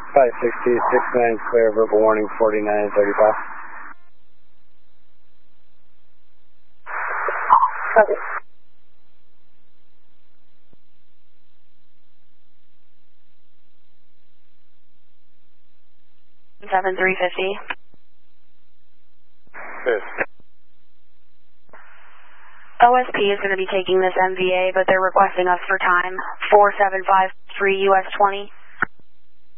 560, 69 clear, verbal warning 4935. Copy. 7350. Yes. OSP is going to be taking this MVA, but they're requesting us for time 4753 US 20.